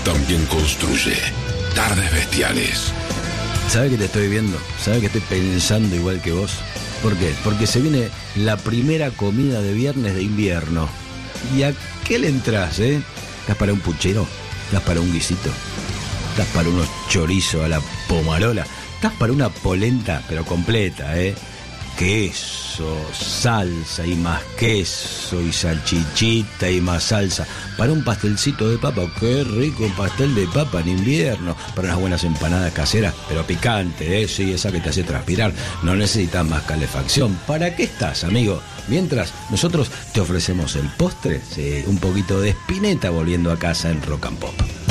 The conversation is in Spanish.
también construye. Tardes Bestiales. ¿Sabes que te estoy viendo? ¿Sabes que estoy pensando igual que vos? ¿Por qué? Porque se viene la primera comida de viernes de invierno. ¿Y a qué le entras, ¿Estás para un puchero? ¿Estás para un guisito? ¿Estás para unos chorizos a la pomarola? ¿Estás para una polenta, pero completa, Queso, salsa y más queso y salchichita y más salsa. Para un pastelcito de papa, qué rico un pastel de papa en invierno. Para unas buenas empanadas caseras, pero picante, sí, esa que te hace transpirar. No necesitas más calefacción. ¿Para qué estás, amigo? Mientras nosotros te ofrecemos el postre, un poquito de espineta volviendo a casa en Rock and Pop.